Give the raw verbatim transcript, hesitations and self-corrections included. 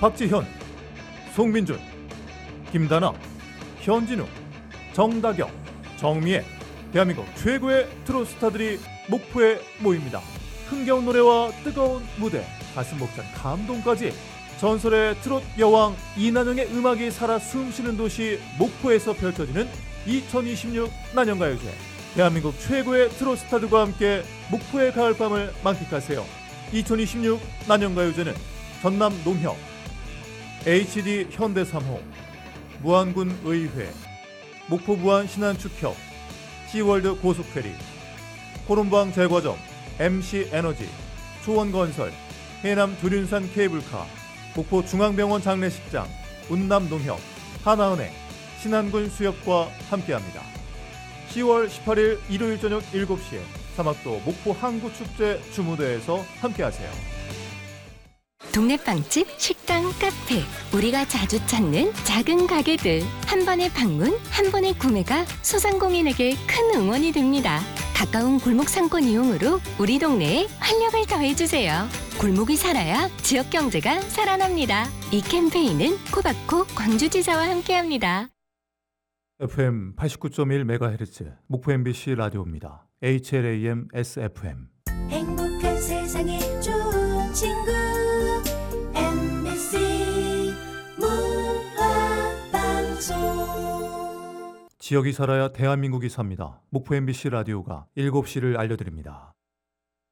박지현, 송민준, 김다나, 현진우, 정다경, 정미애, 대한민국 최고의 트로트 스타들이 목포에 모입니다. 흥겨운 노래와 뜨거운 무대, 가슴 벅찬 감동까지 전설의 트로트 여왕 이난영의 음악이 살아 숨쉬는 도시 목포에서 펼쳐지는 이천이십육 난영가요제. 대한민국 최고의 트로트 스타들과 함께 목포의 가을밤을 만끽하세요. 이천이십육 난영가요제는 전남 농협, 에이치디 현대 삼 호, 무안군 의회, 목포 무안 신안축협, 시월드 고속페리, 호rum방 제과점, 엠씨 에너지, 초원건설, 해남 두륜산 케이블카, 목포 중앙병원 장례식장, 운남농협, 하나은행, 신안군 수협과 함께합니다. 시월 십팔일 일요일 저녁 일곱 시에 사막도 목포 항구축제 주무대에서 함께하세요. 동네 빵집, 식당, 카페, 우리가 자주 찾는 작은 가게들. 한 번의 방문, 한 번의 구매가 소상공인에게 큰 응원이 됩니다. 가까운 골목 상권 이용으로 우리 동네에 활력을 더해주세요. 골목이 살아야 지역 경제가 살아납니다. 이 캠페인은 코바코 광주지사와 함께합니다. 에프엠 팔십구 점 일 메가헤르츠 목포 엠비씨 라디오입니다. 에이치엘에이엠 에스에프엠. 행복한 세상에 좋은 친구 엠비씨 문화방송. 지역이 살아야 대한민국이 삽니다. 목포 엠비씨 라디오가 일곱 시를 알려드립니다.